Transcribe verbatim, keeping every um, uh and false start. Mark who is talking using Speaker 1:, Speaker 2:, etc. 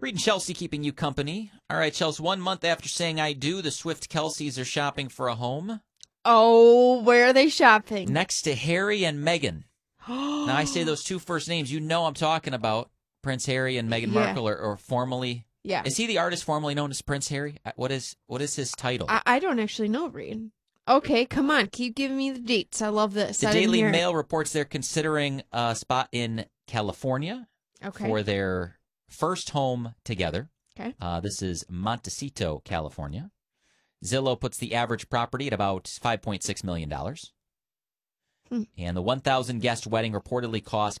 Speaker 1: Reed and Chelsea keeping you company. All right, Chelsea, one month after saying I do, the Swift Kelseys are shopping for a home.
Speaker 2: Oh, where are they shopping?
Speaker 1: Next to Harry and Meghan. Now, I say those two first names. You know I'm talking about. Prince Harry and Meghan
Speaker 2: Yeah.
Speaker 1: Markle, or, or formerly.
Speaker 2: Yeah.
Speaker 1: Is he the artist formerly known as Prince Harry? What is what is his title?
Speaker 2: I, I don't actually know, Reed. Okay, come on. Keep giving me the dates. I love this.
Speaker 1: The
Speaker 2: I didn't
Speaker 1: Daily
Speaker 2: hear it.
Speaker 1: Mail reports they're considering a spot in California
Speaker 2: Okay.
Speaker 1: for their first home together.
Speaker 2: Okay.
Speaker 1: Uh, this is Montecito, California. Zillow puts the average property at about five point six million dollars.
Speaker 2: Hmm.
Speaker 1: And the one thousand guest wedding reportedly cost